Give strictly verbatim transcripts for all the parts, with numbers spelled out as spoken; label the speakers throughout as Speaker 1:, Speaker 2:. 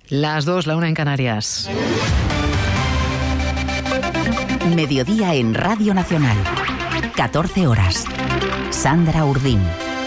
Speaker 1: Las dos, la una en Canarias.
Speaker 2: Mediodía en Radio Nacional. catorce horas. Sandra Urdín.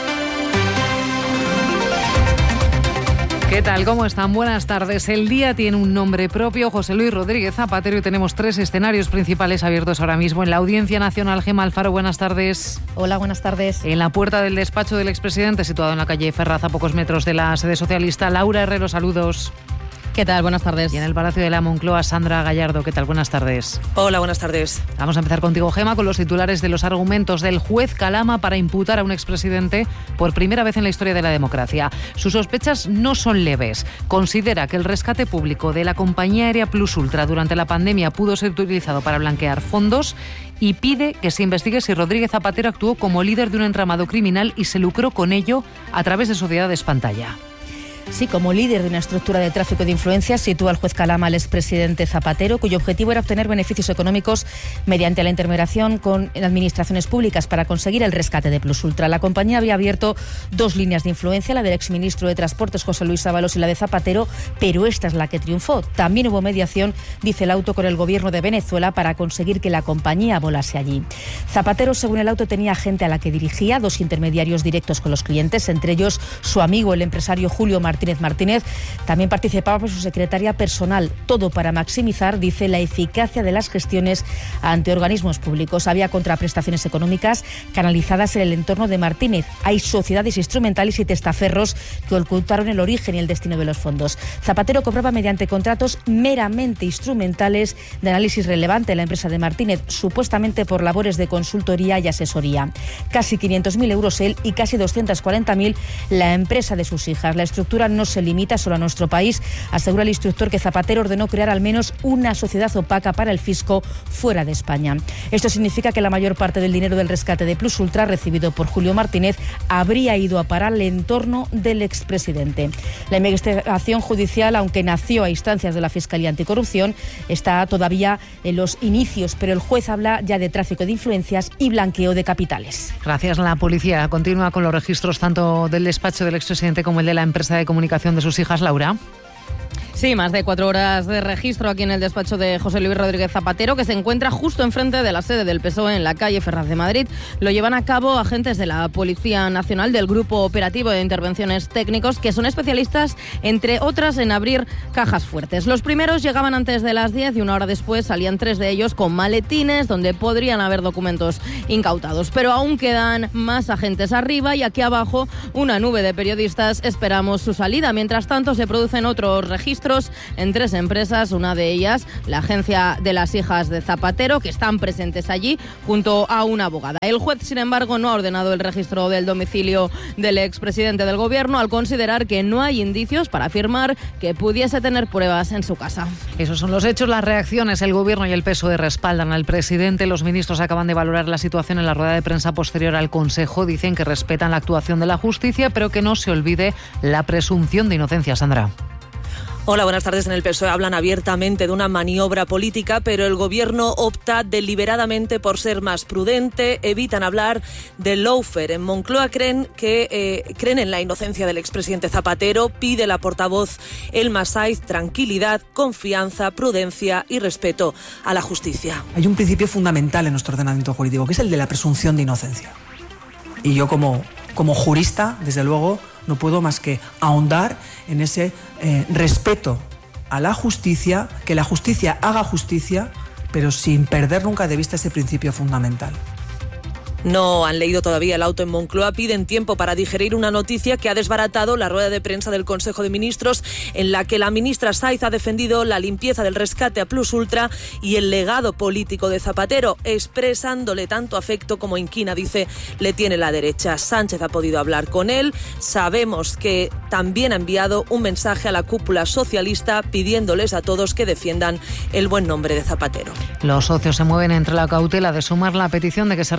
Speaker 1: ¿Qué tal? ¿Cómo están? Buenas tardes. El día tiene un nombre propio, José Luis Rodríguez Zapatero, y tenemos tres escenarios principales abiertos ahora mismo en la Audiencia Nacional. Gemma Alfaro, buenas tardes.
Speaker 3: Hola, buenas tardes.
Speaker 1: En la puerta del despacho del expresidente, situado en la calle Ferraz, a pocos metros de la sede socialista, Laura Herrero, saludos.
Speaker 3: ¿Qué tal? Buenas tardes.
Speaker 1: Y en el Palacio de la Moncloa, Sandra Gallardo. ¿Qué tal? Buenas tardes.
Speaker 4: Hola, buenas tardes.
Speaker 1: Vamos a empezar contigo, Gemma, con los titulares de los argumentos del juez Calama para imputar a un expresidente por primera vez en la historia de la democracia. Sus sospechas no son leves. Considera que el rescate público de la compañía aérea Plus Ultra durante la pandemia pudo ser utilizado para blanquear fondos y pide que se investigue si Rodríguez Zapatero actuó como líder de un entramado criminal y se lucró con ello a través de sociedades pantalla.
Speaker 3: Sí, como líder de una estructura de tráfico de influencias, sitúa el juez Calama al expresidente Zapatero, cuyo objetivo era obtener beneficios económicos mediante la intermediación con administraciones públicas para conseguir el rescate de Plus Ultra. La compañía había abierto dos líneas de influencia, la del exministro de Transportes José Luis Ábalos y la de Zapatero, pero esta es la que triunfó. También hubo mediación, dice el auto, con el gobierno de Venezuela para conseguir que la compañía volase allí. Zapatero, según el auto, tenía gente a la que dirigía, dos intermediarios directos con los clientes, entre ellos su amigo, el empresario Julio Martínez Martínez Martínez. También participaba su secretaria personal, todo para maximizar, dice, la eficacia de las gestiones ante organismos públicos. Había contraprestaciones económicas canalizadas en el entorno de Martínez. Hay sociedades instrumentales y testaferros que ocultaron el origen y el destino de los fondos. Zapatero cobraba mediante contratos meramente instrumentales de análisis relevante en la empresa de Martínez, supuestamente por labores de consultoría y asesoría. Casi quinientos mil euros él y casi doscientos cuarenta mil la empresa de sus hijas. La estructura no se limita solo a nuestro país, asegura el instructor, que Zapatero ordenó crear al menos una sociedad opaca para el fisco fuera de España. Esto significa que la mayor parte del dinero del rescate de Plus Ultra recibido por Julio Martínez habría ido a parar al entorno del expresidente. La investigación judicial, aunque nació a instancias de la Fiscalía Anticorrupción, está todavía en los inicios, pero el juez habla ya de tráfico de influencias y blanqueo de capitales.
Speaker 1: Gracias. La policía continúa con los registros tanto del despacho del expresidente como el de la empresa de comunicación de sus hijas, Laura.
Speaker 3: Sí, más de cuatro horas de registro aquí en el despacho de José Luis Rodríguez Zapatero, que se encuentra justo enfrente de la sede del P S O E en la calle Ferraz de Madrid. Lo llevan a cabo agentes de la Policía Nacional, del Grupo Operativo de Intervenciones Técnicos, que son especialistas, entre otras, en abrir cajas fuertes. Los primeros llegaban antes de las diez y una hora después salían tres de ellos con maletines donde podrían haber documentos incautados. Pero aún quedan más agentes arriba y aquí abajo una nube de periodistas. Esperamos su salida. Mientras tanto, se producen otros registros en tres empresas, una de ellas la agencia de las hijas de Zapatero, que están presentes allí junto a una abogada. El juez, sin embargo, no ha ordenado el registro del domicilio del expresidente del gobierno, al considerar que no hay indicios para afirmar que pudiese tener pruebas en su casa.
Speaker 1: Esos son los hechos, las reacciones. El gobierno y el P S O E respaldan al presidente. Los ministros acaban de valorar la situación en la rueda de prensa posterior al Consejo. Dicen que respetan la actuación de la justicia, pero que no se olvide la presunción de inocencia. Sandra.
Speaker 4: Hola, buenas tardes. En el P S O E hablan abiertamente de una maniobra política, pero el gobierno opta deliberadamente por ser más prudente. Evitan hablar del lawfare. En Moncloa creen que eh, creen en la inocencia del expresidente Zapatero. Pide la portavoz Elma Saiz tranquilidad, confianza, prudencia y respeto a la justicia.
Speaker 5: Hay un principio fundamental en nuestro ordenamiento jurídico, que es el de la presunción de inocencia. Y yo como, como jurista, desde luego, no puedo más que ahondar en ese eh, respeto a la justicia, que la justicia haga justicia, pero sin perder nunca de vista ese principio fundamental.
Speaker 4: No han leído todavía el auto en Moncloa, piden tiempo para digerir una noticia que ha desbaratado la rueda de prensa del Consejo de Ministros, en la que la ministra Saiz ha defendido la limpieza del rescate a Plus Ultra y el legado político de Zapatero, expresándole tanto afecto como inquina, dice, le tiene la derecha. Sánchez ha podido hablar con él. Sabemos que también ha enviado un mensaje a la cúpula socialista pidiéndoles a todos que defiendan el buen nombre de Zapatero.
Speaker 1: Los socios se mueven entre la cautela de sumar la petición de que se respete la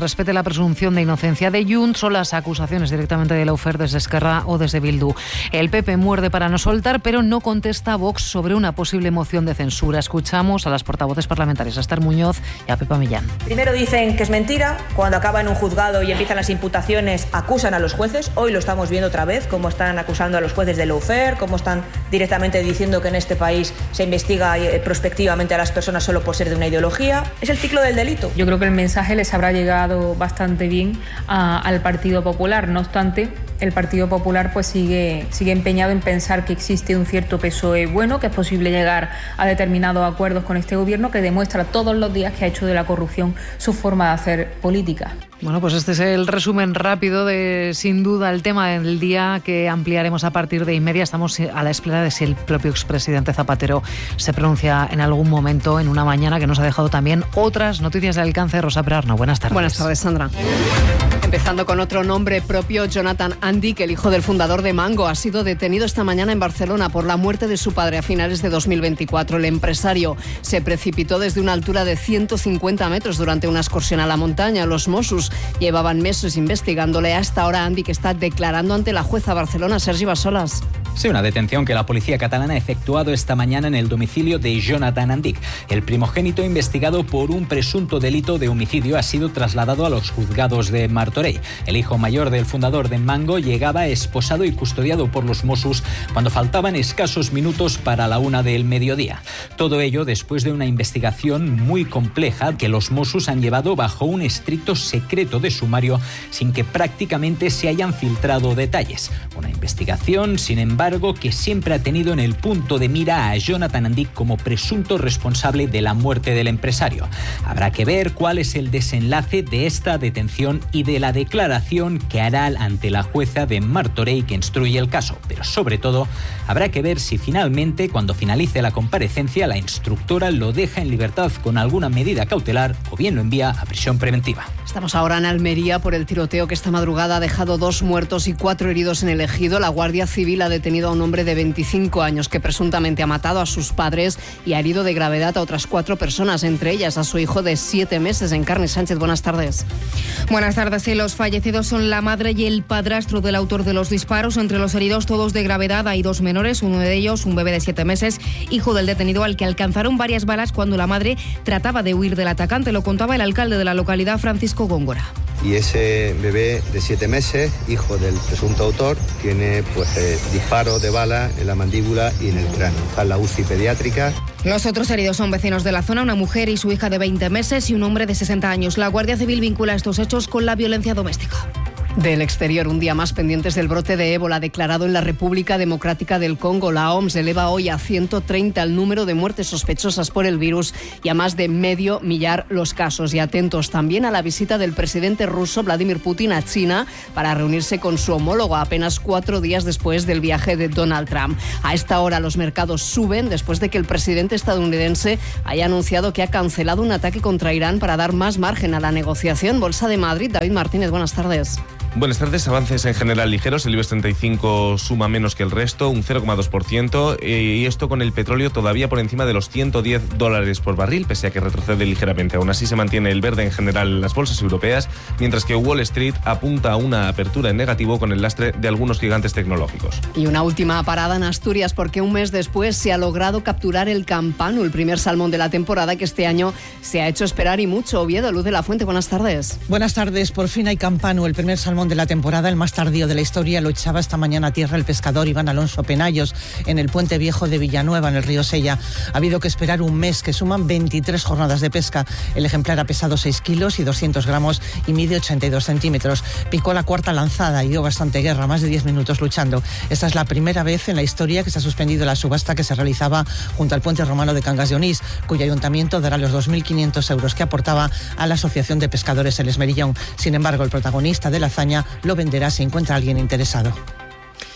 Speaker 1: presunción de inocencia de Junts o las acusaciones directamente de Lawfare desde Esquerra o desde Bildu. El P P muerde para no soltar, pero no contesta a Vox sobre una posible moción de censura. Escuchamos a las portavoces parlamentarias, a Esther Muñoz y a Pepa Millán.
Speaker 6: Primero dicen que es mentira, cuando acaba en un juzgado y empiezan las imputaciones acusan a los jueces. Hoy lo estamos viendo otra vez, cómo están acusando a los jueces de Lawfare, cómo están directamente diciendo que en este país se investiga prospectivamente a las personas solo por ser de una ideología. Es el ciclo del delito.
Speaker 7: Yo creo que el mensaje les habrá llegado bastante bien a, al Partido Popular. No obstante, el Partido Popular pues sigue, sigue empeñado en pensar que existe un cierto P S O E bueno, que es posible llegar a determinados acuerdos con este gobierno, que demuestra todos los días que ha hecho de la corrupción su forma de hacer política.
Speaker 1: Bueno, pues este es el resumen rápido de, sin duda, el tema del día que ampliaremos a partir de inmedia. Estamos a la espera de si el propio expresidente Zapatero se pronuncia en algún momento en una mañana que nos ha dejado también otras noticias de alcance. Rosa Perarno, buenas tardes.
Speaker 8: Buenas tardes, Sandra. Empezando con otro nombre propio, Jonathan Andic, el hijo del fundador de Mango, ha sido detenido esta mañana en Barcelona por la muerte de su padre a finales de dos mil veinticuatro. El empresario se precipitó desde una altura de ciento cincuenta metros durante una excursión a la montaña. Los Mossos llevaban meses investigándole. Hasta ahora Andic está declarando ante la jueza Barcelona, Sergi Bassolas.
Speaker 9: Sí, una detención que la policía catalana ha efectuado esta mañana en el domicilio de Jonathan Andic. El primogénito investigado por un presunto delito de homicidio ha sido trasladado a los juzgados de Martorell. El hijo mayor del fundador de Mango llegaba esposado y custodiado por los Mossos cuando faltaban escasos minutos para la una del mediodía. Todo ello después de una investigación muy compleja que los Mossos han llevado bajo un estricto secreto de sumario sin que prácticamente se hayan filtrado detalles. Una investigación, sin embargo, que siempre ha tenido en el punto de mira a Jonathan Andic como presunto responsable de la muerte del empresario. Habrá que ver cuál es el desenlace de esta detención y de la declaración que hará ante la jueza de Martorell que instruye el caso. Pero sobre todo, habrá que ver si finalmente, cuando finalice la comparecencia, la instructora lo deja en libertad con alguna medida cautelar o bien lo envía a prisión preventiva.
Speaker 8: Estamos ahora en Almería por el tiroteo que esta madrugada ha dejado dos muertos y cuatro heridos en el Ejido. La Guardia Civil ha detenido a un hombre de veinticinco años que presuntamente ha matado a sus padres y ha herido de gravedad a otras cuatro personas, entre ellas a su hijo de siete meses. Encarni Sánchez, buenas tardes.
Speaker 10: Buenas tardes. Sí, los fallecidos son la madre y el padrastro del autor de los disparos. Entre los heridos, todos de gravedad, hay dos menores, uno de ellos, un bebé de siete meses, hijo del detenido al que alcanzaron varias balas cuando la madre trataba de huir del atacante. Lo contaba el alcalde de la localidad, Francisco Góngora.
Speaker 11: Y ese bebé de siete meses, hijo del presunto autor, tiene pues eh, disparos de bala en la mandíbula y en el cráneo. Está en la U C I pediátrica.
Speaker 10: Los otros heridos son vecinos de la zona, una mujer y su hija de veinte meses y un hombre de sesenta años. La Guardia Civil vincula estos hechos con la violencia doméstica.
Speaker 8: Del exterior, un día más pendientes del brote de ébola declarado en la República Democrática del Congo. La O M S eleva hoy a ciento treinta el número de muertes sospechosas por el virus y a más de medio millar los casos. Y atentos también a la visita del presidente ruso Vladimir Putin a China para reunirse con su homólogo apenas cuatro días después del viaje de Donald Trump. A esta hora los mercados suben después de que el presidente estadounidense haya anunciado que ha cancelado un ataque contra Irán para dar más margen a la negociación. Bolsa de Madrid, David Martínez, buenas tardes.
Speaker 12: Buenas tardes. Avances en general ligeros. El IBEX treinta y cinco suma menos que el resto, un cero coma dos por ciento. Y esto con el petróleo todavía por encima de los ciento diez dólares por barril, pese a que retrocede ligeramente. Aún así se mantiene el verde en general en las bolsas europeas, mientras que Wall Street apunta a una apertura en negativo con el lastre de algunos gigantes tecnológicos.
Speaker 8: Y una última parada en Asturias, porque un mes después se ha logrado capturar el campano, el primer salmón de la temporada que este año se ha hecho esperar y mucho. Oviedo, Luz de la Fuente, buenas tardes.
Speaker 13: Buenas tardes. Por fin hay campano, el primer salmón de la temporada, el más tardío de la historia. Lo echaba esta mañana a tierra el pescador Iván Alonso Penallos en el puente viejo de Villanueva, en el río Sella. Ha habido que esperar un mes, que suman veintitrés jornadas de pesca. El ejemplar ha pesado seis kilos y doscientos gramos y mide ochenta y dos centímetros. Picó la cuarta lanzada y dio bastante guerra, más de diez minutos luchando. Esta es la primera vez en la historia que se ha suspendido la subasta que se realizaba junto al puente romano de Cangas de Onís, cuyo ayuntamiento dará los dos mil quinientos euros que aportaba a la Asociación de Pescadores El Esmerillón. Sin embargo, el protagonista de la hazaña lo venderá si encuentra a alguien interesado.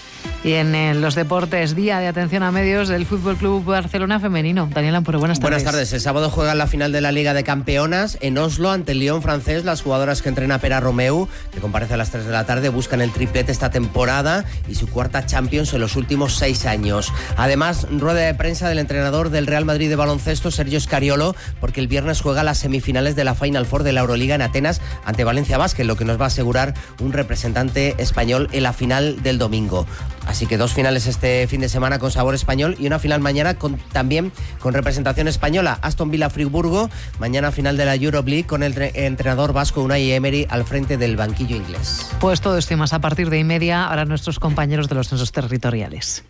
Speaker 1: Y en, en los deportes, día de atención a medios del Fútbol Club Barcelona femenino. Daniel Amparo, buenas tardes.
Speaker 14: Buenas tardes. El sábado juegan la final de la Liga de Campeonas en Oslo ante el Lyon francés. Las jugadoras que entrena Pera Romeu, que comparece a las tres de la tarde, buscan el triplete esta temporada y su cuarta Champions en los últimos seis años. Además, rueda de prensa del entrenador del Real Madrid de baloncesto, Sergio Scariolo, porque el viernes juega las semifinales de la Final Four de la Euroliga en Atenas ante Valencia Basket, lo que nos va a asegurar un representante español en la final del domingo. Así que dos finales este fin de semana con sabor español y una final mañana con, también con representación española. Aston Villa Friburgo, mañana final de la Europe League con el tre- entrenador vasco Unai Emery al frente del banquillo inglés.
Speaker 1: Pues todo esto y más a partir de y media, ahora nuestros compañeros de los censos territoriales.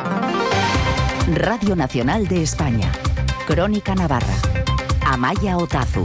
Speaker 2: Radio Nacional de España. Crónica Navarra. Amaya Otazu.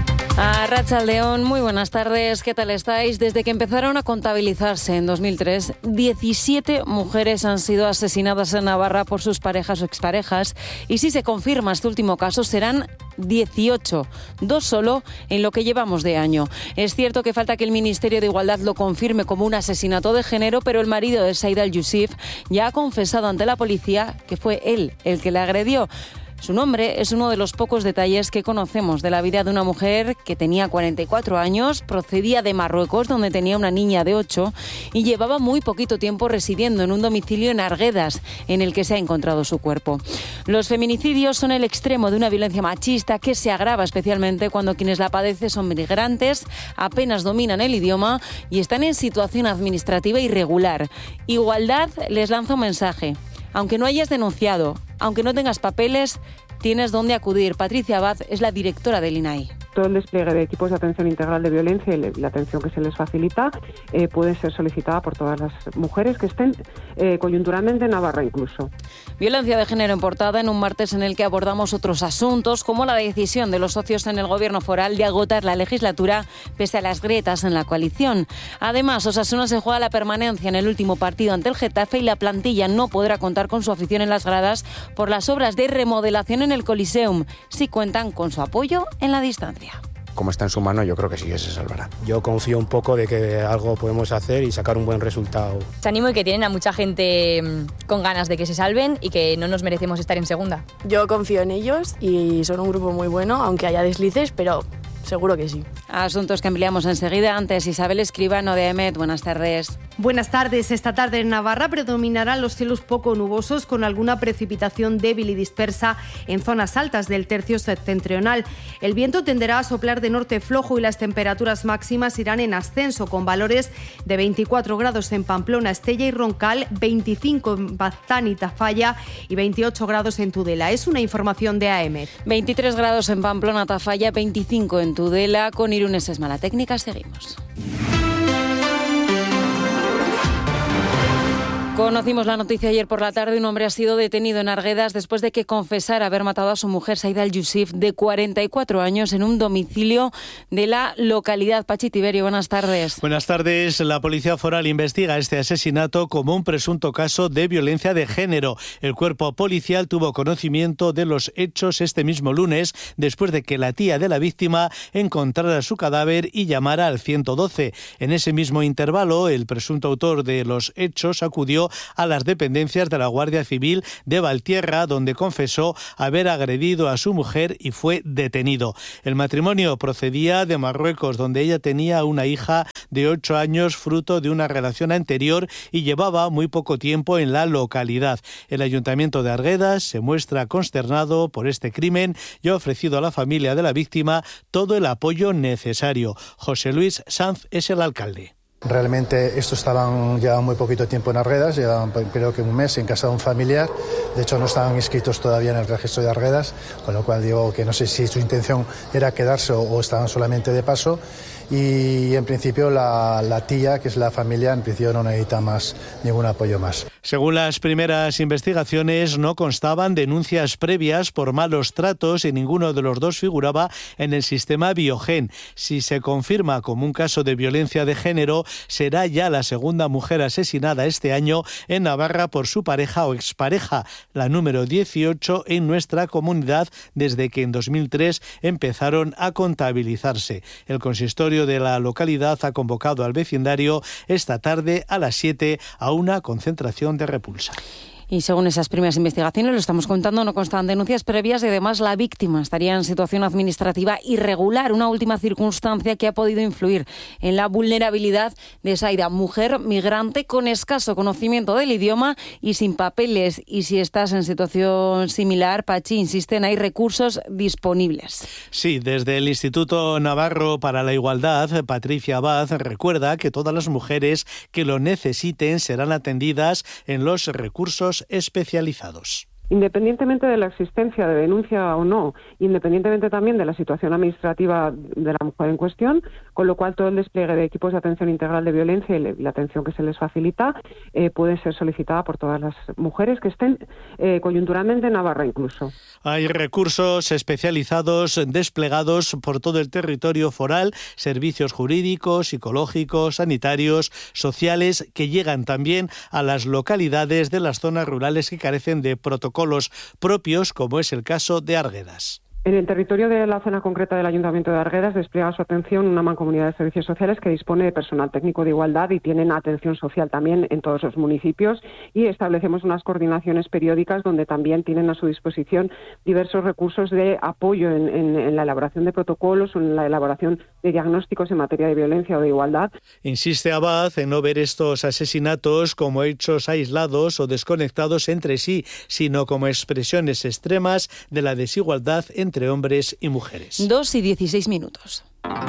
Speaker 15: Arratsaldeon, muy buenas tardes, ¿qué tal estáis? Desde que empezaron a contabilizarse en dos mil tres, diecisiete mujeres han sido asesinadas en Navarra por sus parejas o exparejas, y si se confirma este último caso serán dieciocho, dos solo en lo que llevamos de año. Es cierto que falta que el Ministerio de Igualdad lo confirme como un asesinato de género, pero el marido de Said al-Yousif ya ha confesado ante la policía que fue él el que la agredió. Su nombre es uno de los pocos detalles que conocemos de la vida de una mujer que tenía cuarenta y cuatro años, procedía de Marruecos, donde tenía una niña de ocho, y llevaba muy poquito tiempo residiendo en un domicilio en Arguedas, en el que se ha encontrado su cuerpo. Los feminicidios son el extremo de una violencia machista que se agrava especialmente cuando quienes la padecen son migrantes, apenas dominan el idioma y están en situación administrativa irregular. Igualdad les lanza un mensaje. Aunque no hayas denunciado, aunque no tengas papeles, tienes dónde acudir. Patricia Abad es la directora del I N A I.
Speaker 16: Todo el despliegue de equipos de atención integral de violencia y la atención que se les facilita eh, puede ser solicitada por todas las mujeres que estén eh, coyunturalmente en Navarra incluso.
Speaker 15: Violencia de género en portada en un martes en el que abordamos otros asuntos, como la decisión de los socios en el gobierno foral de agotar la legislatura pese a las grietas en la coalición. Además, Osasuna se juega la permanencia en el último partido ante el Getafe y la plantilla no podrá contar con su afición en las gradas por las obras de remodelación en el Coliseum. Sí cuentan con su apoyo en la distancia.
Speaker 17: Como está en su mano, yo creo que sí que se salvará. Yo confío un poco de que algo podemos hacer y sacar un buen resultado.
Speaker 18: Te animo y que tienen a mucha gente con ganas de que se salven y que no nos merecemos estar en segunda.
Speaker 19: Yo confío en ellos y son un grupo muy bueno, aunque haya deslices, pero seguro que sí.
Speaker 15: Asuntos que ampliamos enseguida. Antes, Isabel Escribano de AEMET. Buenas tardes.
Speaker 20: Buenas tardes. Esta tarde en Navarra predominarán los cielos poco nubosos con alguna precipitación débil y dispersa en zonas altas del tercio septentrional. El viento tenderá a soplar de norte flojo y las temperaturas máximas irán en ascenso con valores de veinticuatro grados en Pamplona, Estella y Roncal, veinticinco en Baztán y Tafalla y veintiocho grados en Tudela. Es una información de AEMET.
Speaker 15: veintitrés grados en Pamplona, Tafalla, veinticinco en Tudela. Con Irunes Esmala Técnica seguimos. Conocimos la noticia ayer por la tarde. Un hombre ha sido detenido en Arguedas después de que confesara haber matado a su mujer, Said al-Yousif, de cuarenta y cuatro años, en un domicilio de la localidad. Pachi Tiberio, buenas tardes.
Speaker 21: Buenas tardes. La Policía Foral investiga este asesinato como un presunto caso de violencia de género. El cuerpo policial tuvo conocimiento de los hechos este mismo lunes, después de que la tía de la víctima encontrara su cadáver y llamara al ciento doce. En ese mismo intervalo, el presunto autor de los hechos acudió a las dependencias de la Guardia Civil de Valtierra, donde confesó haber agredido a su mujer y fue detenido. El matrimonio procedía de Marruecos, donde ella tenía una hija de ocho años, fruto de una relación anterior, y llevaba muy poco tiempo en la localidad. El Ayuntamiento de Arguedas se muestra consternado por este crimen y ha ofrecido a la familia de la víctima todo el apoyo necesario. José Luis Sanz es el alcalde.
Speaker 22: Realmente estos estaban ya muy poquito tiempo en Arguedas, llevaban creo que un mes en casa de un familiar, de hecho no estaban inscritos todavía en el registro de Arguedas, con lo cual digo que no sé si su intención era quedarse o, o estaban solamente de paso. Y en principio la, la tía, que es la familia, en principio no necesita más ningún apoyo más.
Speaker 21: Según las primeras investigaciones, no constaban denuncias previas por malos tratos y ninguno de los dos figuraba en el sistema Biogen. Si se confirma como un caso de violencia de género, será ya la segunda mujer asesinada este año en Navarra por su pareja o expareja, la número dieciocho en nuestra comunidad desde que en dos mil tres empezaron a contabilizarse. El consistorio de la localidad ha convocado al vecindario esta tarde a las siete a una concentración situación de repulsa.
Speaker 15: Y según esas primeras investigaciones, lo estamos contando, no constan denuncias previas y además la víctima estaría en situación administrativa irregular, una última circunstancia que ha podido influir en la vulnerabilidad de Saida, mujer migrante con escaso conocimiento del idioma y sin papeles. Y si estás en situación similar, Pachi, insisten, hay recursos disponibles.
Speaker 21: Sí, desde el Instituto Navarro para la Igualdad, Patricia Abad recuerda que todas las mujeres que lo necesiten serán atendidas en los recursos especializados.
Speaker 16: Independientemente de la existencia de denuncia o no, independientemente también de la situación administrativa de la mujer en cuestión, con lo cual todo el despliegue de equipos de atención integral de violencia y la atención que se les facilita eh, puede ser solicitada por todas las mujeres que estén eh, coyunturalmente en Navarra incluso.
Speaker 21: Hay recursos especializados desplegados por todo el territorio foral, servicios jurídicos, psicológicos, sanitarios, sociales, que llegan también a las localidades de las zonas rurales que carecen de protocolos propios, como es el caso de Arguedas.
Speaker 16: En el territorio de la zona concreta del Ayuntamiento de Arguedas despliega su atención una mancomunidad de servicios sociales que dispone de personal técnico de igualdad y tienen atención social también en todos los municipios, y establecemos unas coordinaciones periódicas donde también tienen a su disposición diversos recursos de apoyo en, en, en la elaboración de protocolos o en la elaboración de diagnósticos en materia de violencia o de igualdad.
Speaker 21: Insiste Abad en no ver estos asesinatos como hechos aislados o desconectados entre sí, sino como expresiones extremas de la desigualdad entre entre hombres y mujeres.
Speaker 15: Dos y dieciséis minutos.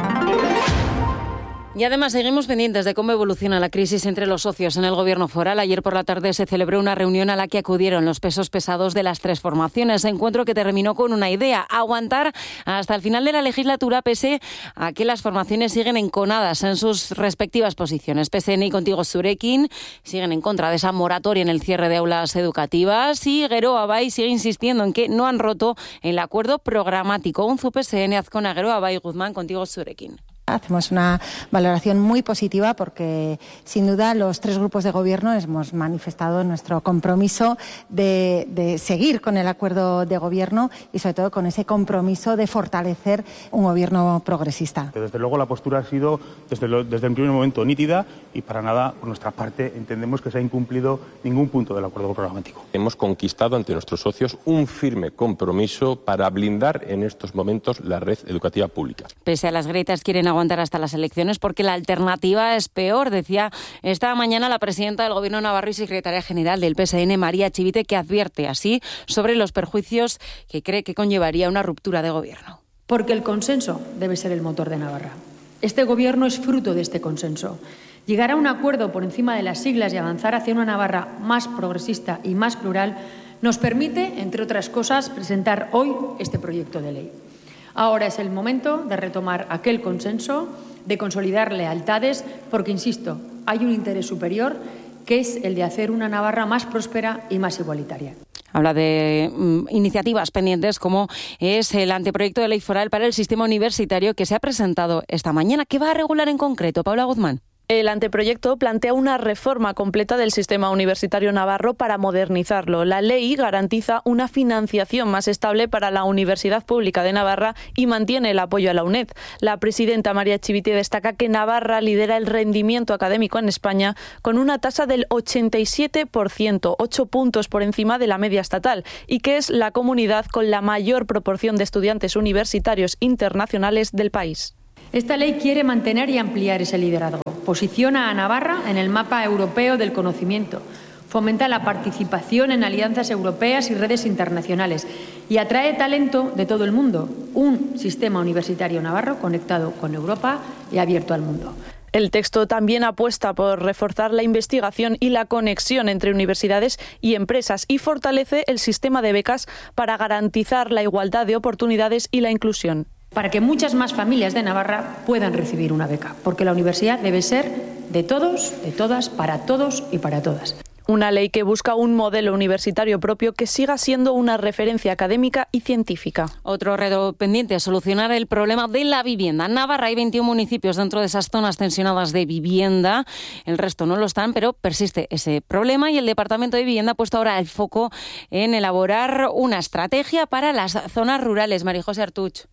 Speaker 15: Y además seguimos pendientes de cómo evoluciona la crisis entre los socios en el gobierno foral. Ayer por la tarde se celebró una reunión a la que acudieron los pesos pesados de las tres formaciones. Encuentro que terminó con una idea: aguantar hasta el final de la legislatura pese a que las formaciones siguen enconadas en sus respectivas posiciones. P S N y Contigo Zurekin siguen en contra de esa moratoria en el cierre de aulas educativas y Geroa Bai sigue insistiendo en que no han roto el acuerdo programático. Un P S N, Azcona, Geroa Bai, Guzmán, Contigo Zurekin.
Speaker 3: Hacemos una valoración muy positiva porque, sin duda, los tres grupos de gobierno hemos manifestado nuestro compromiso de, de seguir con el acuerdo de gobierno y, sobre todo, con ese compromiso de fortalecer un gobierno progresista.
Speaker 5: Desde luego, la postura ha sido, desde, lo, desde el primer momento, nítida y, para nada, por nuestra parte, entendemos que se ha incumplido ningún punto del acuerdo programático.
Speaker 23: Hemos conquistado ante nuestros socios un firme compromiso para blindar en estos momentos la red educativa pública.
Speaker 15: Pese a las grietas, quieren aguantar hasta las elecciones porque la alternativa es peor, decía esta mañana la presidenta del Gobierno navarro y secretaria general del P S N, María Chivite, que advierte así sobre los perjuicios que cree que conllevaría una ruptura de gobierno.
Speaker 24: Porque el consenso debe ser el motor de Navarra. Este gobierno es fruto de este consenso. Llegar a un acuerdo por encima de las siglas y avanzar hacia una Navarra más progresista y más plural nos permite, entre otras cosas, presentar hoy este proyecto de ley. Ahora es el momento de retomar aquel consenso, de consolidar lealtades, porque, insisto, hay un interés superior, que es el de hacer una Navarra más próspera y más igualitaria.
Speaker 15: Habla de mm, iniciativas pendientes, como es el anteproyecto de ley foral para el sistema universitario que se ha presentado esta mañana. ¿Qué va a regular en concreto, Paula Guzmán?
Speaker 25: El anteproyecto plantea una reforma completa del sistema universitario navarro para modernizarlo. La ley garantiza una financiación más estable para la Universidad Pública de Navarra y mantiene el apoyo a la UNED. La presidenta María Chivite destaca que Navarra lidera el rendimiento académico en España con una tasa del ochenta y siete por ciento, ocho puntos por encima de la media estatal, y que es la comunidad con la mayor proporción de estudiantes universitarios internacionales del país.
Speaker 24: Esta ley quiere mantener y ampliar ese liderazgo. Posiciona a Navarra en el mapa europeo del conocimiento, fomenta la participación en alianzas europeas y redes internacionales y atrae talento de todo el mundo. Un sistema universitario navarro conectado con Europa y abierto al mundo.
Speaker 25: El texto también apuesta por reforzar la investigación y la conexión entre universidades y empresas y fortalece el sistema de becas para garantizar la igualdad de oportunidades y la inclusión.
Speaker 24: Para que muchas más familias de Navarra puedan recibir una beca, porque la universidad debe ser de todos, de todas, para todos y para todas.
Speaker 25: Una ley que busca un modelo universitario propio que siga siendo una referencia académica y científica.
Speaker 15: Otro reto pendiente es solucionar el problema de la vivienda. En Navarra hay veintiún municipios dentro de esas zonas tensionadas de vivienda. El resto no lo están, pero persiste ese problema y el Departamento de Vivienda ha puesto ahora el foco en elaborar una estrategia para las zonas rurales. María José Artuch.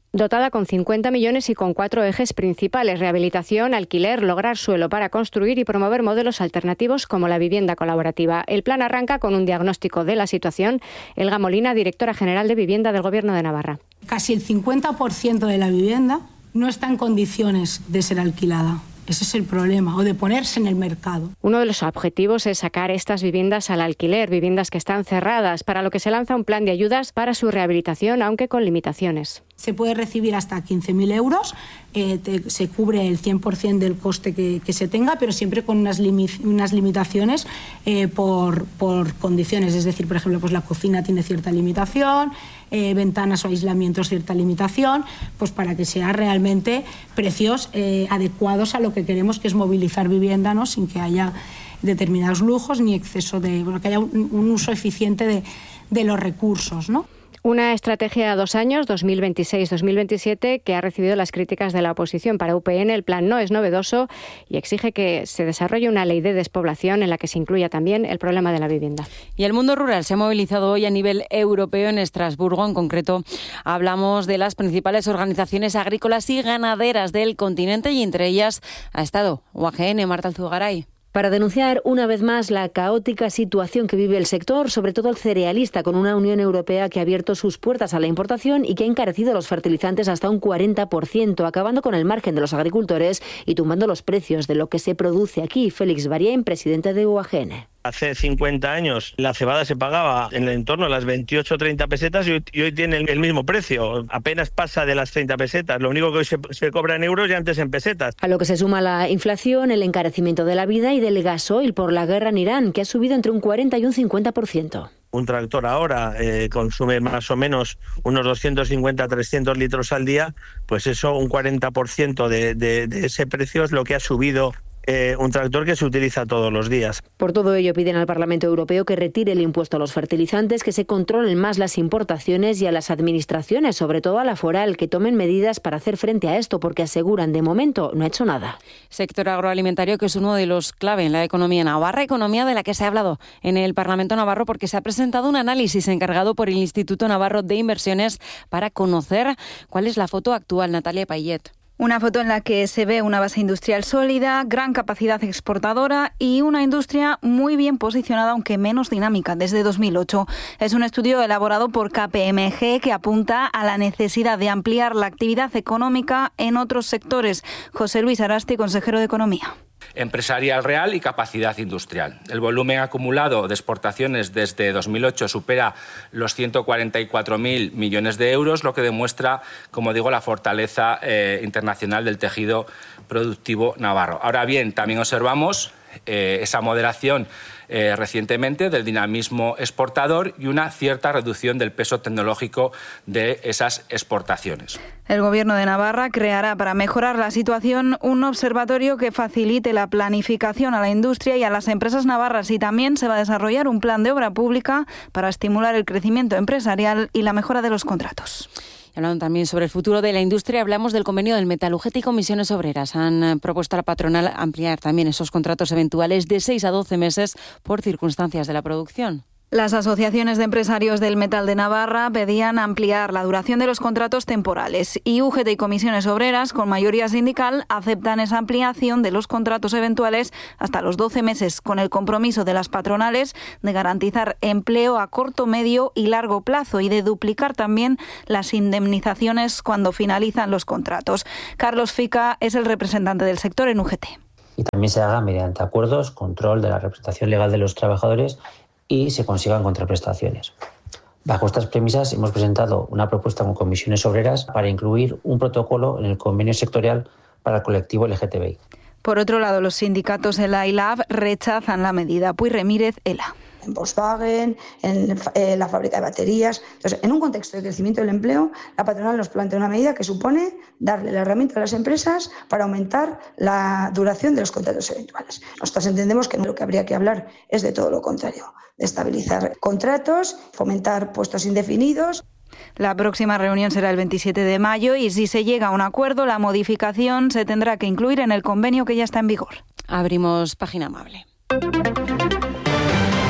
Speaker 4: Dotada con cincuenta millones y con cuatro ejes principales: rehabilitación, alquiler, lograr suelo para construir y promover modelos alternativos como la vivienda colaborativa. El plan arranca con un diagnóstico de la situación. Elga Molina, directora general de Vivienda del Gobierno de Navarra.
Speaker 6: Casi el cincuenta por ciento de la vivienda no está en condiciones de ser alquilada. Ese es el problema, o de ponerse en el mercado.
Speaker 4: Uno de los objetivos es sacar estas viviendas al alquiler, viviendas que están cerradas, para lo que se lanza un plan de ayudas para su rehabilitación, aunque con limitaciones.
Speaker 6: Se puede recibir hasta quince mil euros, eh, te, se cubre el cien por ciento del coste que, que se tenga, pero siempre con unas, limi, unas limitaciones eh, por, por condiciones. Es decir, por ejemplo, pues la cocina tiene cierta limitación, eh, ventanas o aislamientos cierta limitación, pues para que sean realmente precios eh, adecuados a lo que queremos, que es movilizar vivienda, ¿no?, sin que haya determinados lujos ni exceso de... Bueno, que haya un, un uso eficiente de, de los recursos, ¿no?
Speaker 4: Una estrategia a dos años, dos mil veintiséis dos mil veintisiete, que ha recibido las críticas de la oposición. Para U P N el plan no es novedoso y exige que se desarrolle una ley de despoblación en la que se incluya también el problema de la vivienda.
Speaker 15: Y el mundo rural se ha movilizado hoy a nivel europeo en Estrasburgo. En concreto, hablamos de las principales organizaciones agrícolas y ganaderas del continente y entre ellas ha estado U A G N. Marta Alzugaray.
Speaker 7: Para denunciar una vez más la caótica situación que vive el sector, sobre todo el cerealista, con una Unión Europea que ha abierto sus puertas a la importación y que ha encarecido los fertilizantes hasta un cuarenta por ciento, acabando con el margen de los agricultores y tumbando los precios de lo que se produce aquí. Félix Barien, presidente de U A G N.
Speaker 9: Hace cincuenta años la cebada se pagaba en el entorno de las veintiocho o treinta pesetas y hoy, y hoy tiene el, el mismo precio. Apenas pasa de las treinta pesetas. Lo único que hoy se, se cobra en euros y antes en pesetas.
Speaker 7: A lo que se suma la inflación, el encarecimiento de la vida y del gasoil por la guerra en Irán, que ha subido entre un cuarenta y un cincuenta por ciento.
Speaker 9: Un tractor ahora eh, consume más o menos unos doscientos cincuenta a trescientos litros al día, pues eso, un cuarenta por ciento de, de, de ese precio es lo que ha subido Eh, un tractor que se utiliza todos los días.
Speaker 7: Por todo ello piden al Parlamento Europeo que retire el impuesto a los fertilizantes, que se controlen más las importaciones y a las administraciones, sobre todo a la foral, que tomen medidas para hacer frente a esto, porque aseguran de momento no ha hecho nada.
Speaker 15: Sector agroalimentario que es uno de los clave en la economía navarra, economía de la que se ha hablado en el Parlamento navarro porque se ha presentado un análisis encargado por el Instituto Navarro de Inversiones para conocer cuál es la foto actual. Natalia Payet.
Speaker 11: Una foto en la que se ve una base industrial sólida, gran capacidad exportadora y una industria muy bien posicionada, aunque menos dinámica, desde dos mil ocho. Es un estudio elaborado por K P M G que apunta a la necesidad de ampliar la actividad económica en otros sectores. José Luis Arasti, consejero de Economía.
Speaker 26: Empresarial real y capacidad industrial. El volumen acumulado de exportaciones desde dos mil ocho supera los ciento cuarenta y cuatro mil millones de euros, lo que demuestra, como digo, la fortaleza eh, internacional del tejido productivo navarro. Ahora bien, también observamos eh, esa moderación eh, recientemente del dinamismo exportador y una cierta reducción del peso tecnológico de esas exportaciones.
Speaker 11: El Gobierno de Navarra creará para mejorar la situación un observatorio que facilite la planificación a la industria y a las empresas navarras y también se va a desarrollar un plan de obra pública para estimular el crecimiento empresarial y la mejora de los contratos.
Speaker 15: Y hablando también sobre el futuro de la industria, hablamos del convenio del Metal U G T y Comisiones Obreras. Han propuesto a la patronal ampliar también esos contratos eventuales de seis a doce meses por circunstancias de la producción.
Speaker 11: Las asociaciones de empresarios del metal de Navarra pedían ampliar la duración de los contratos temporales y U G T y Comisiones Obreras, con mayoría sindical, aceptan esa ampliación de los contratos eventuales hasta los doce meses, con el compromiso de las patronales de garantizar empleo a corto, medio y largo plazo y de duplicar también las indemnizaciones cuando finalizan los contratos. Carlos Fica es el representante del sector en U G T.
Speaker 27: Y también se haga mediante acuerdos, control de la representación legal de los trabajadores y se consigan contraprestaciones. Bajo estas premisas hemos presentado una propuesta con comisiones obreras para incluir un protocolo en el convenio sectorial para el colectivo L G T B I.
Speaker 11: Por otro lado, los sindicatos ELA y LAB rechazan la medida. Puy Remírez, ELA.
Speaker 28: En Volkswagen, en eh, la fábrica de baterías. Entonces, en un contexto de crecimiento del empleo, la patronal nos plantea una medida que supone darle la herramienta a las empresas para aumentar la duración de los contratos eventuales. Nosotros entendemos que lo que habría que hablar es de todo lo contrario, de estabilizar contratos, fomentar puestos indefinidos.
Speaker 11: La próxima reunión será el veintisiete de mayo y si se llega a un acuerdo, la modificación se tendrá que incluir en el convenio que ya está en vigor.
Speaker 15: Abrimos página amable. Para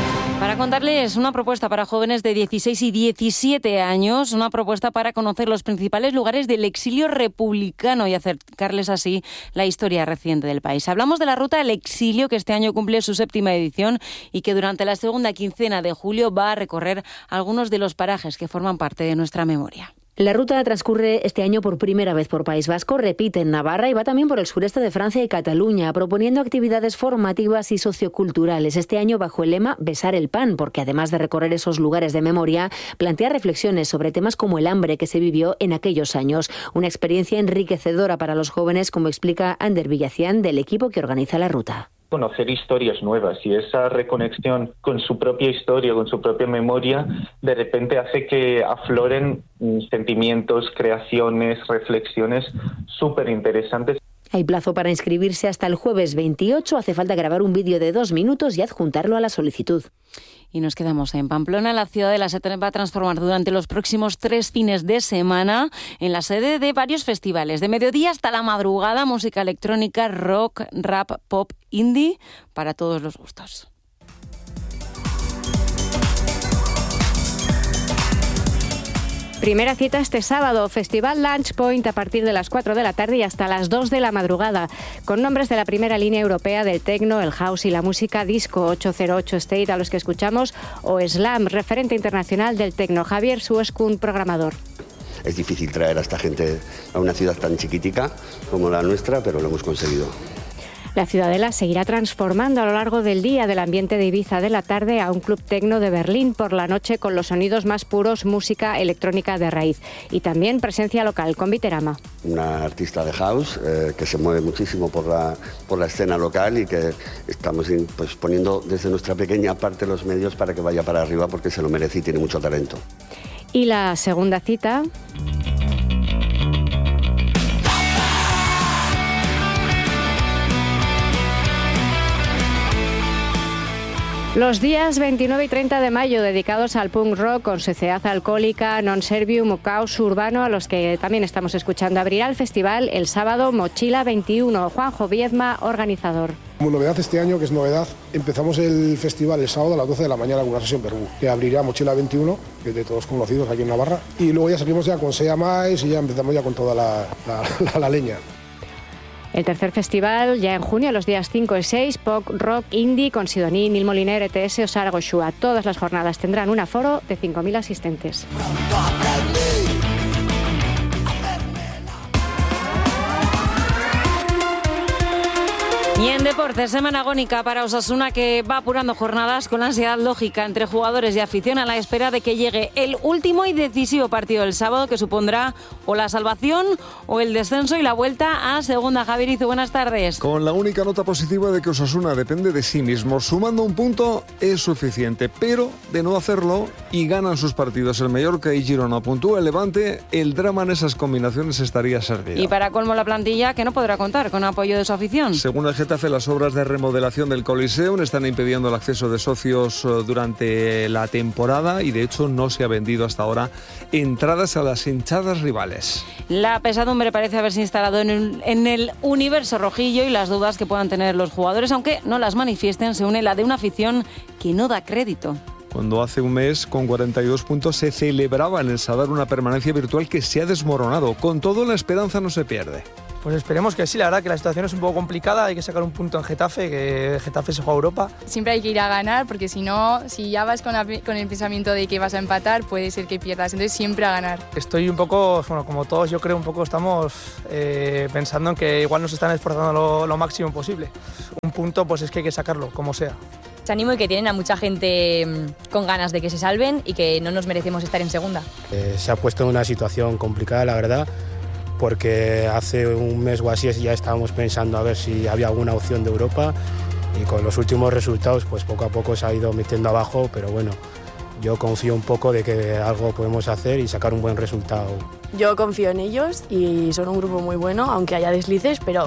Speaker 15: Para contarles una propuesta para jóvenes de dieciséis y diecisiete años, una propuesta para conocer los principales lugares del exilio republicano y acercarles así la historia reciente del país. Hablamos de la ruta al exilio, que este año cumple su séptima edición y que durante la segunda quincena de julio va a recorrer algunos de los parajes que forman parte de nuestra memoria.
Speaker 7: La ruta transcurre este año por primera vez por País Vasco, repite en Navarra y va también por el sureste de Francia y Cataluña, proponiendo actividades formativas y socioculturales. Este año bajo el lema Besar el pan, porque además de recorrer esos lugares de memoria, plantea reflexiones sobre temas como el hambre que se vivió en aquellos años. Una experiencia enriquecedora para los jóvenes, como explica Ander Villacián, del equipo que organiza la ruta.
Speaker 1: Conocer historias nuevas y esa reconexión con su propia historia, con su propia memoria, de repente hace que afloren sentimientos, creaciones, reflexiones súper interesantes.
Speaker 7: Hay plazo para inscribirse hasta el jueves veintiocho. Hace falta grabar un vídeo de dos minutos y adjuntarlo a la solicitud.
Speaker 15: Y nos quedamos en Pamplona. La ciudadela se va a transformar durante los próximos tres fines de semana en la sede de varios festivales. De mediodía hasta la madrugada, música electrónica, rock, rap, pop, indie, para todos los gustos.
Speaker 4: Primera cita este sábado, Festival Lunch Point a partir de las cuatro de la tarde y hasta las dos de la madrugada, con nombres de la primera línea europea del techno, el house y la música disco. Ochocientos ocho State, a los que escuchamos, o Slam, referente internacional del techno. Javier Suescun, programador.
Speaker 2: Es difícil traer a esta gente a una ciudad tan chiquitica como la nuestra, pero lo hemos conseguido.
Speaker 4: La ciudadela seguirá transformando a lo largo del día, del ambiente de Ibiza de la tarde a un club tecno de Berlín por la noche, con los sonidos más puros, música electrónica de raíz. Y también presencia local con Viterama.
Speaker 2: Una artista de house eh, que se mueve muchísimo por la, por la escena local y que estamos pues, poniendo desde nuestra pequeña parte los medios para que vaya para arriba, porque se lo merece y tiene mucho talento.
Speaker 4: Y la segunda cita... Los días veintinueve y treinta de mayo, dedicados al punk rock con Sociedad Alcohólica, Non Servium o Caos Urbano, a los que también estamos escuchando. Abrirá el festival el sábado Mochila veintiuno. Juanjo Viezma, organizador.
Speaker 8: Como novedad este año, que es novedad, empezamos el festival el sábado a las doce de la mañana con una sesión Perú, que abrirá Mochila veintiuno, que es de todos conocidos aquí en Navarra, y luego ya salimos ya con Sea Mais y ya empezamos ya con toda la, la, la, la leña.
Speaker 4: El tercer festival, ya en junio, los días cinco y seis, pop, rock, indie, con Sidoní, Nil Moliner, E T S o Sara Goshua. Todas las jornadas tendrán un aforo de cinco mil asistentes.
Speaker 15: Y en deportes, semana agónica para Osasuna, que va apurando jornadas con la ansiedad lógica entre jugadores y afición a la espera de que llegue el último y decisivo partido del sábado, que supondrá o la salvación o el descenso y la vuelta a segunda. Javier Izu, buenas tardes.
Speaker 10: Con la única nota positiva de que Osasuna depende de sí mismo. Sumando un punto es suficiente, pero de no hacerlo y ganan sus partidos el Mallorca y Girona, puntúa el Levante, el drama en esas combinaciones estaría servido.
Speaker 15: Y para colmo la plantilla, que no podrá contar con apoyo de su afición.
Speaker 10: Según el Getafe, las obras de remodelación del Coliseum están impidiendo el acceso de socios durante la temporada y de hecho no se ha vendido hasta ahora entradas a las hinchadas rivales.
Speaker 15: La pesadumbre parece haberse instalado en el, en el universo rojillo y las dudas que puedan tener los jugadores, aunque no las manifiesten, se une la de una afición que no da crédito.
Speaker 10: Cuando hace un mes, con cuarenta y dos puntos, se celebraba en el Sadar una permanencia virtual que se ha desmoronado. Con todo, la esperanza no se pierde.
Speaker 12: Pues esperemos que sí, la verdad que la situación es un poco complicada, hay que sacar un punto en Getafe, que Getafe se juega a Europa.
Speaker 13: Siempre hay que ir a ganar, porque si no, si ya vas con, la, con el pensamiento de que vas a empatar, puede ser que pierdas, entonces siempre a ganar.
Speaker 12: Estoy un poco, bueno, como todos yo creo, un poco estamos eh, pensando en que igual nos están esforzando lo, lo máximo posible. Un punto pues es que hay que sacarlo, como sea.
Speaker 18: Se animo y que tienen a mucha gente con ganas de que se salven y que no nos merecemos estar en segunda.
Speaker 14: Eh, se ha puesto en una situación complicada, la verdad, porque hace un mes o así ya estábamos pensando a ver si había alguna opción de Europa y con los últimos resultados pues poco a poco se ha ido metiendo abajo, pero bueno, yo confío un poco de que algo podemos hacer y sacar un buen resultado.
Speaker 19: Yo confío en ellos y son un grupo muy bueno, aunque haya deslices, pero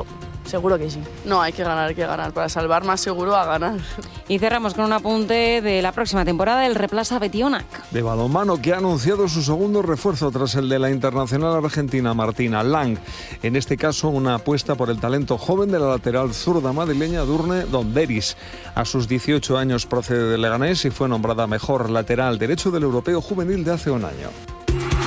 Speaker 19: seguro que sí. No, hay que ganar, hay que ganar. Para salvar más seguro a ganar.
Speaker 15: Y cerramos con un apunte de la próxima temporada, el Replasa Betionac.
Speaker 10: De balonmano, que ha anunciado su segundo refuerzo tras el de la internacional argentina Martina Lang. En este caso, una apuesta por el talento joven de la lateral zurda madrileña Durne Donderis. A sus dieciocho años procede de Leganés y fue nombrada mejor lateral derecho del europeo juvenil de hace un año.